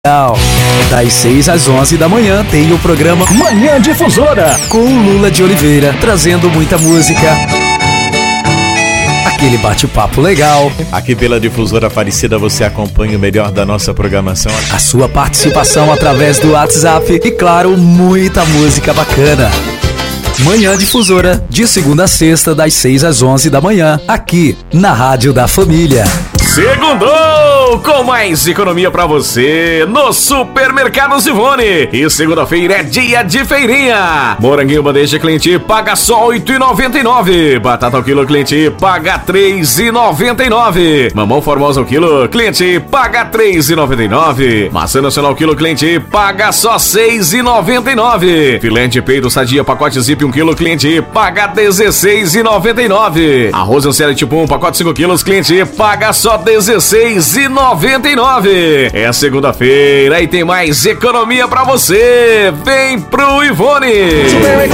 Das 6 às 11 da manhã tem o programa Manhã Difusora com o Lula de Oliveira, trazendo muita música, aquele bate-papo legal. Aqui pela Difusora Aparecida você acompanha o melhor da nossa programação. A sua participação através do WhatsApp e, claro, muita música bacana. Manhã Difusora, de segunda a sexta, das 6 às 11 da manhã, aqui na Rádio da Família. Segundou com mais economia pra você no Supermercados Ivone. E segunda-feira é dia de feirinha. Moranguinho bandeja cliente paga só R$8,99. Batata ao quilo cliente paga R$3,99. Mamão formosa ao quilo cliente paga R$3,99. Maçã nacional quilo cliente paga só R$6,99. Filé de peito sadia pacote zip 1 quilo cliente paga R$16,99. Arroz Ancela tipo 1 pacote 5 quilos cliente paga só R$16,99. É segunda-feira e tem mais economia pra você. Vem pro Ivone.